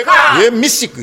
Mystique.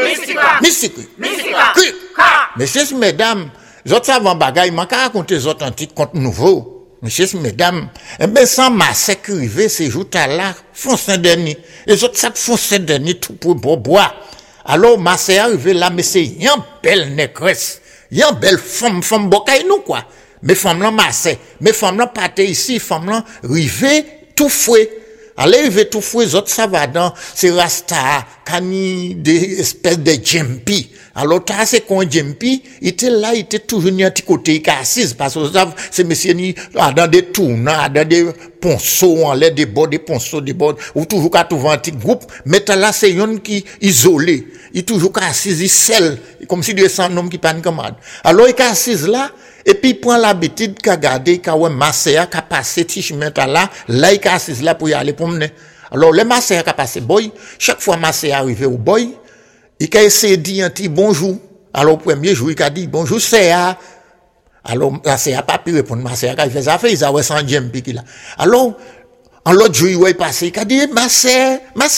Messieurs, mesdames, autres savants bagaille, man ka raconter les autres antiques contre nouveau. Messieurs, mesdames, eh ben, sans masse crivé, ces jours là, font Saint-Denis. Les autres ça font Saint-Denis tout pour bois. Alors, masse arrivé là, mais c'est une belle négresse. Une belle femme bokay nous, quoi. Mais femme là masse. Mais femme là pâte ici, femme là rivé tout fouet. Allez, rivé tout fouet, les autres ça va dans, c'est Rasta, Kani, des espèces de Jempi. Alors, t'as c'est qu'on Jempi, il était là, il était toujours un petit côté, il assise, parce que c'est monsieur ni, dans des tournants, dans des ponceaux, en l'air, des bords, ou toujours qu'à trouver un petit groupe, mais t'as là, c'est un qui isolé. Il toujours qu'à assise, il scelle, comme si il y a un homme qui pas une commande. Alors, il est assise là, et puis il prend l'habitude qu'à garder, qu'à ouais, masséa, qu'à passer, petit chemin là, il est assise là pour y aller promener. Alors, le masséa qu'à passer, boy, chaque fois masséa arrivé au boy, il a essayé de dire un petit bonjour. Alors, premier jour, il a dit bonjour, Séa. Alors, la Séa pas pu répondre, ma Séa, il fait ça, il a sans Jempi qui là. Alors, en l'autre jour, il est passé, il a dit, ma Séa,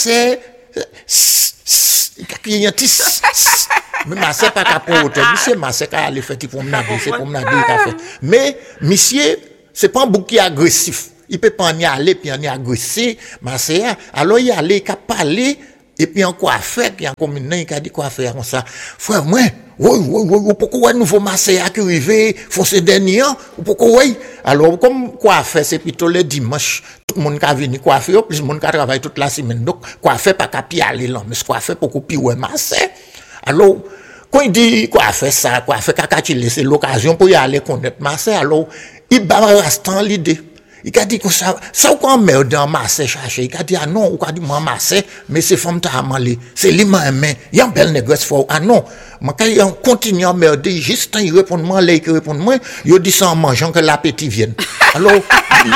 il a crié un petit, mais ma Séa pas qu'à prendre hôtel, monsieur, ma Séa, il a fait petit promenade, c'est promenade, il a fait. Mais, monsieur, c'est pas un bouquet agressif. Il peut pas en y aller, puis en y agresser, ma Séa. Alors, il allait, il a parlé, et puis en quoi faire, puis en commune, il a dit quoi faire comme ça. Frère, moi, oui, pourquoi nouveau massé à qui arrivé, faut se dernier, ou pourquoi oui. Alors, comme quoi faire, c'est plutôt le dimanche, tout le monde qui a venu quoi faire, plus le monde qui a travaillé toute la semaine. Donc, quoi faire, pas qu'à pied aller là, mais quoi faire pour qu'on puisse massé. Alors, quand il dit quoi faire ça, quoi faire caca, c'est l'occasion pour y aller connaître massé, alors, il barrasse l'idée. Il a dit que ça ou quand merde dans massé chercher, il a dit ah non, ou quand dit moi massé, mais c'est femme ta amalé, c'est lui main, il y a un bel négresse fort, ah non, moi quand il continue à merder, juste quand il répond moi, là il répond moi, il dit ça en mangeant que l'appétit vienne. Alors, il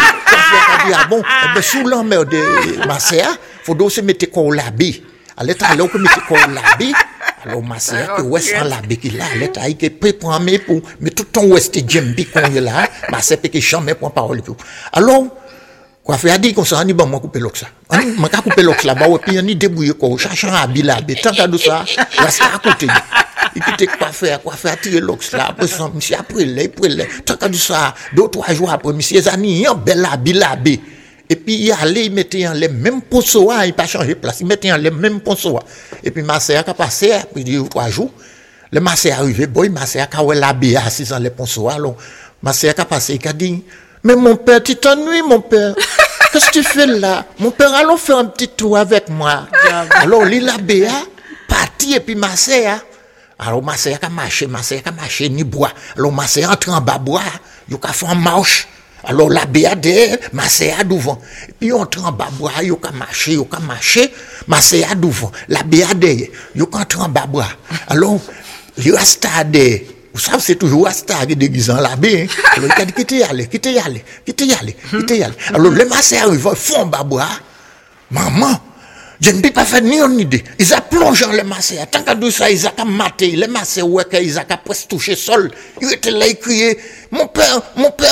a dit ah bon, mais sous l'emmerde massé, faut donc se mettre qu'on l'habille. À l'état là, on peut mettre qu'on l'habille. Alors, ma sœur, que ouest en la béquille là, elle est qui peut prendre pour, mais tout le temps ouest Jempi qu'on est là, ma sœur peut que jamais prend parole pour. Alors, quoi faire dit qu'on s'en dit, bon, moi couper l'ox là. Moi couper l'ox là, bah, et puis on y débrouille quoi, cherchant à habiller là, tant qu'à ça, reste à côté. Il peut quoi faire tirer l'ox là, après ça, monsieur, après là, tant qu'à ça, 2-3 jours après, monsieur, ça n'y a bel habillé. Et puis, il allait, il mettait en les mêmes ponceaux, il pas changé de place, il mettait en les mêmes ponceaux. Et puis, ma sœur a passé, après 2-3 jours, le ma sœur arrivé, boy, ma sœur a l'habillé assis dans les ponceaux. Alors, ma sœur a passé, il a dit, mais mon père, tu t'ennuies, mon père. Qu'est-ce que tu fais là? Mon père, allons faire un petit tour avec moi. Alors, l'habillé, parti, et puis ma sœur, alors, ma sœur a marché, ni bois. Alors, ma sœur entre en bas bois, il a fait en marche. Alors, la béade, ma sœur devant. Et puis, on entre en bas bois, il a marché, ma sœur devant. La béade, il entre en bas bois. Alors, il reste vous savez, c'est toujours Rasta qui déguisant l'abbé. Alors, il a dit, quittez y aller. Alors, les ma sœur arrivent, font en bas bois. Maman, je ne peux pas faire ni une idée. Ils ont plongé les massés. Tant qu'à tout ça, ils ont maté. Les massés, ouais, ils ont presque touché sol. Ils étaient là, ils criaient, mon père,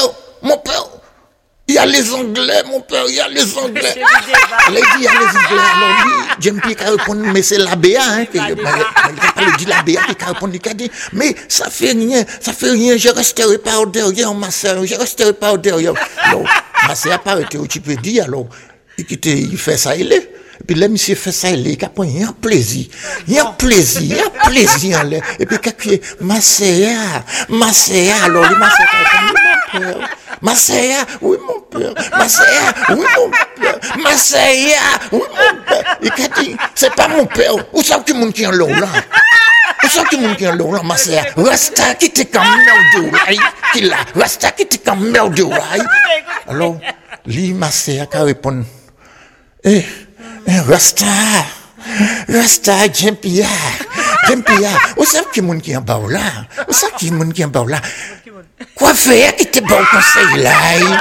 il y a les Anglais, mon père, il y a les Anglais. Il a dit, il y a les Anglais. Alors lui, j'aime plus qu'à répondre, mais c'est l'ABA, hein. Il a pas dit l'ABA, il a répondu, il a dit, mais ça fait rien, je resterai pas au derrière, ma soeur, Alors, ma soeur a pas arrêté, tu peux dire, alors, il fait ça, il est. Et puis là, monsieur fait ça, il a pris un plaisir, là. Et puis, quand ma sœur, alors, lui, ma sœur, mon père. Ma sœur, oui, mon père. Ma sœur, oui, mon père. Ma sœur, oui, mon père. Il a dit, c'est pas mon père. Où ça que mon qui est là? Ma sœur, Rasta qui t'est comme merde de Rasta qui t'est comme merde de Alors, lui, ma sœur, qui répond, Rasta, Jempi, où ça que mon qui est là? Quoi faire qui te bon conseil là?